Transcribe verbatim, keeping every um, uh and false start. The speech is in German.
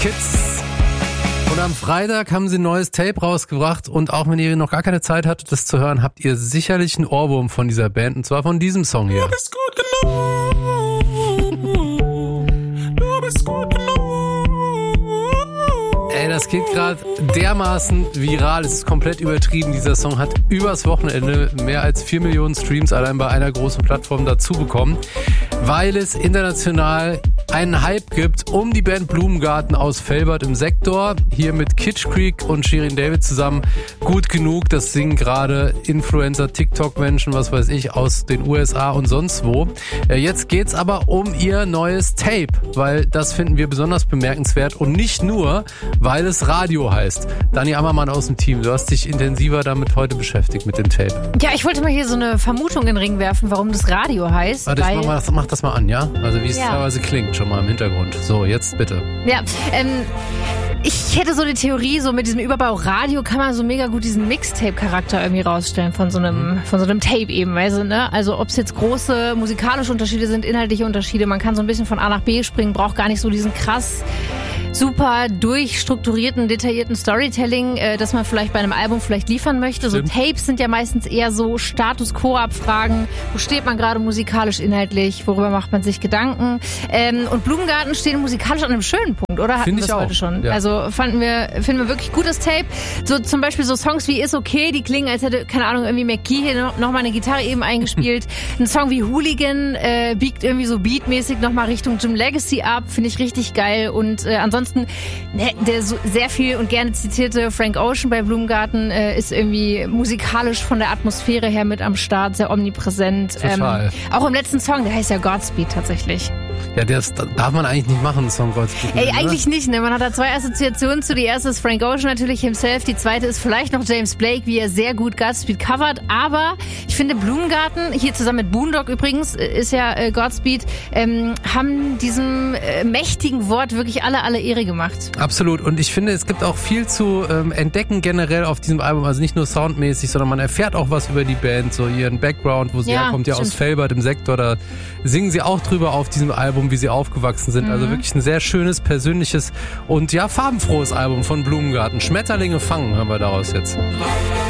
Kids. Und am Freitag haben sie ein neues Tape rausgebracht und auch wenn ihr noch gar keine Zeit hattet, das zu hören, habt ihr sicherlich einen Ohrwurm von dieser Band und zwar von diesem Song hier. Du bist gut genug. Du bist gut genug. Ey, das geht gerade dermaßen viral, es ist komplett übertrieben. Dieser Song hat übers Wochenende mehr als vier Millionen Streams allein bei einer großen Plattform dazu bekommen, weil es international einen Hype gibt um die Band Blumengarten aus Velbert im Sektor. Hier mit Kitsch Creek und Shirin David zusammen. Gut genug, das singen gerade Influencer, TikTok-Menschen, was weiß ich, aus den U S A und sonst wo. Jetzt geht's aber um ihr neues Tape, weil das finden wir besonders bemerkenswert und nicht nur, weil es Radio heißt. Dani Ammermann aus dem Team, du hast dich intensiver damit heute beschäftigt mit dem Tape. Ja, ich wollte mal hier so eine Vermutung in den Ring werfen, warum das Radio heißt. Warte, weil ich mach, mal, mach das mal an, ja? Also wie es Ja. teilweise klingt, schon mal im Hintergrund. So, jetzt bitte. Ja, ähm, ich hätte so die Theorie, so mit diesem Überbau Radio kann man so mega gut diesen Mixtape-Charakter irgendwie rausstellen von so einem, von so einem Tape eben, weißt du, ne? Also ob es jetzt große musikalische Unterschiede sind, inhaltliche Unterschiede, man kann so ein bisschen von A nach B springen, braucht gar nicht so diesen krass super durchstrukturierten, detaillierten Storytelling, äh, das man vielleicht bei einem Album vielleicht liefern möchte. Stimmt. So Tapes sind ja meistens eher so Status-Quo-Abfragen. Wo steht man gerade musikalisch, inhaltlich? Worüber macht man sich Gedanken? Ähm, und Blumengarten stehen musikalisch an einem schönen Punkt, oder? Hatten Find wir ich das auch, heute schon. ja. Also fanden wir, finden wir wirklich gutes Tape. So zum Beispiel so Songs wie Is Okay, die klingen, als hätte, keine Ahnung, irgendwie McGee hier noch, noch mal eine Gitarre eben eingespielt. Ein Song wie Hooligan äh, biegt irgendwie so beatmäßig noch mal Richtung Jim Legacy ab. Finde ich richtig geil. Und äh, ansonsten Ne, der so sehr viel und gerne zitierte Frank Ocean bei Blumengarten äh, ist irgendwie musikalisch von der Atmosphäre her mit am Start, sehr omnipräsent. Total. Ähm, auch im letzten Song, der heißt ja Godspeed tatsächlich. Ja, das darf man eigentlich nicht machen, Song Godspeed. Ey, oder? eigentlich nicht, ne? Man hat da zwei Assoziationen zu. Die erste ist Frank Ocean natürlich himself, die zweite ist vielleicht noch James Blake, wie er sehr gut Godspeed covert. Aber ich finde Blumengarten, hier zusammen mit Boondock übrigens, ist ja äh, Godspeed, ähm, haben diesem äh, mächtigen Wort wirklich alle, alle Ehre gemacht. Absolut. Und ich finde, es gibt auch viel zu ähm, entdecken generell auf diesem Album. Also nicht nur soundmäßig, sondern man erfährt auch was über die Band, so ihren Background, wo sie Ja, herkommt, ja stimmt. aus Velbert im Sektor. Da singen sie auch drüber auf diesem Album, wie sie aufgewachsen sind. Mhm. Also wirklich ein sehr schönes, persönliches und ja, farbenfrohes Album von Blumengarten. Schmetterlinge fangen haben wir daraus jetzt.